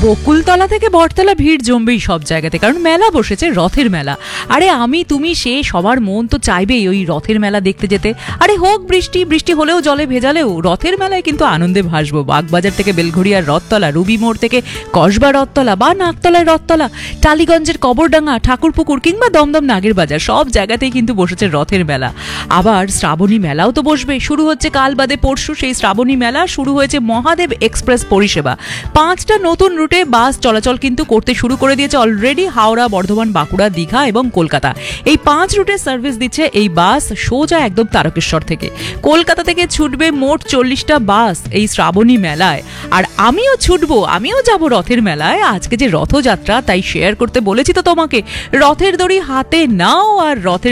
বকুলতলা থেকে বটতলা ভিড় জমবেই সব জায়গাতে, কারণ মেলা বসেছে, রথের মেলা। আরে আমি তুমি সে সবার মন তো চাইবেই ওই রথের মেলা দেখতে যেতে। আরে হোক বৃষ্টি, বৃষ্টি হলেও জলে ভেজালেও রথের মেলায় কিন্তু আনন্দে ভাসবো। বাগবাজার থেকে বেলঘড়িয়ার রথতলা, রুবি মোড় থেকে কসবা রথতলা বা নাকতলার রথতলা, টালিগঞ্জের কবরডাঙ্গা, ঠাকুরপুকুর কিংবা দমদম নাগের বাজার, সব জায়গাতেই কিন্তু বসেছে রথের মেলা। আবার শ্রাবণী মেলাও তো বসবে, শুরু হচ্ছে কাল বাদে পরশু সেই শ্রাবণী মেলা। শুরু হয়েছে মহাদেব এক্সপ্রেস পরিষেবা। 5টা নতুন রুটে বাস চলাচল কিন্তু করতে শুরু করে দিয়েছে অলরেডি হাওড়া, বর্ধমান, বাঁকুড়া, দীঘা এবং কলকাতা। এই 5 রুটে সার্ভিস দিচ্ছে এই বাস সোজা একদম তারকেশ্বর থেকে। কলকাতা থেকে ছুটবে মোট 40টা বাস এই শ্রাবণী মেলায়। আর আমিও ছুটবো, আমিও যাব রথের মেলায়। আজকে যে রথযাত্রা, তাই শেয়ার করতে বলেছি তো তোমাকে। রথের দড়ি হাতে নাও আর রথের